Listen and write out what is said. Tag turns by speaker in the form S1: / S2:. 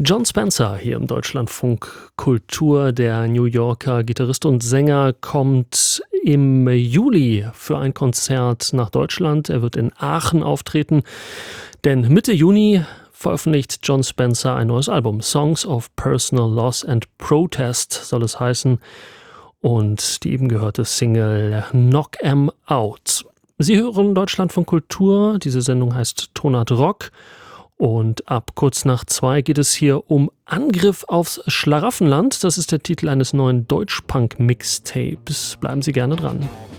S1: Jon Spencer hier im Deutschlandfunk Kultur. Der New Yorker Gitarrist und Sänger kommt im Juli für ein Konzert nach Deutschland. Er wird in Aachen auftreten, denn Mitte Juni veröffentlicht Jon Spencer ein neues Album. Songs of Personal Loss and Protest soll es heißen, und die eben gehörte Single Knock 'Em Out. Sie hören Deutschlandfunk Kultur. Diese Sendung heißt Tonart Rock. Und ab kurz nach 2 geht es hier um Angriff aufs Schlaraffenland. Das ist der Titel eines neuen Deutschpunk-Mixtapes. Bleiben Sie gerne dran.